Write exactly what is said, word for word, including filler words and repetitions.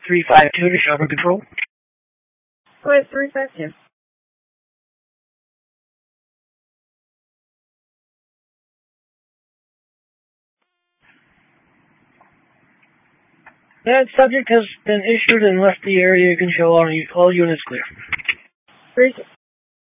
three five two to Shelter Control. Go ahead, three five two. That subject has been issued and left the area. You can show all, all units clear. Three,